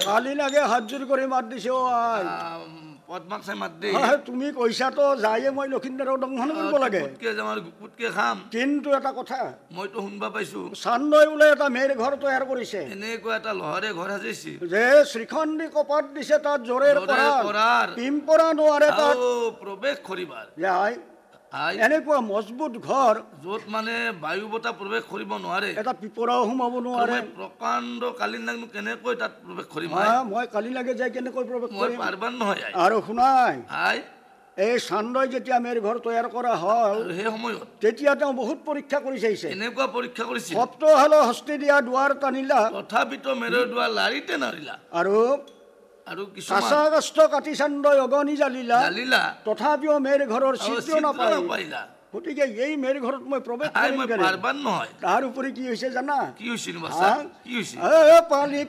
কালি লাগে হাতযোৰ কৰি মাত দিছে অ আই পদ্মাক চাই মাত দে তুমি কৈছা তো যায়ে মই লক্ষিন্দৰক দংশন কৰিব লাগে পুতকে যাম আৰু পুতকে খাম কিন্তু এটা কথা মইতো শুনবা পাইছো চান্দই বোলে এটা মেৰ ঘৰ তৈয়াৰ কৰিছে এনেকুৱা এটা লহৰে ঘৰ সাজিছে যে শ্ৰীখণ্ডী কপাত দিছে তাত জোৰেৰ পৰাৰ পৰাৰ পিম্পৰা নোৱাৰে তাত প্ৰৱেশ কৰিবাৰ এনেকুৱা মজবুত ঘৰ য'ত মানে বায়ু বতাহ প্ৰৱেশ কৰিব নোৱাৰে এটা পিপৰাও সোমাব নোৱাৰে প্ৰকাণ্ড কালি নাগনো কেনেকৈ তাত প্ৰৱেশ কৰিম মই কালি লাগে যাই কেনেকৈ প্ৰৱেশ কৰিম পাৰবান নহয় আৰু শুনাই আই এই চান্দই যেতিয়া মেৰ ঘৰ তৈয়াৰ কৰা হল সেই সময়ত তেতিয়া তেওঁ বহুত পৰীক্ষা কৰি চাইছে এনেকুৱা পৰীক্ষা কৰিছে সপ্তহাল হস্তি দিয়া দুৱাৰ টানিলা তথাপিতো মেৰৰ দুৱাৰ লাৰিতে নাৰিলা আৰু কাঁচা কাষ্ঠ কাটি চান্দই অগনি জালিলা তথাপিও মেৰ ঘৰৰ ছিদ্ৰ নাপাইলা গতিকে এই মেৰ ঘৰত মই প্ৰৱেশ কৰিম পাৰবান নহয় তাৰ উপৰি কি হৈছে জানা কি হৈছিল পালি